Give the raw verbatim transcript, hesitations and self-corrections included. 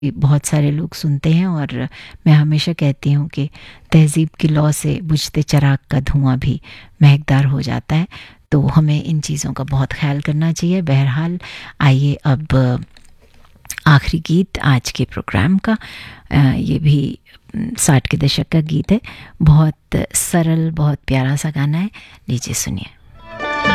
बहुत सारे लोग सुनते हैं, और मैं हमेशा कहती हूँ कि तहज़ीब की लौ से बुझते चिराग का धुआं भी महकदार हो जाता है। तो हमें इन चीज़ों का बहुत ख़्याल करना चाहिए। बहरहाल, आइए अब आखिरी गीत आज के प्रोग्राम का, अ, ये भी साठ के दशक का गीत है। बहुत सरल, बहुत प्यारा सा गाना है, लीजिए सुनिए।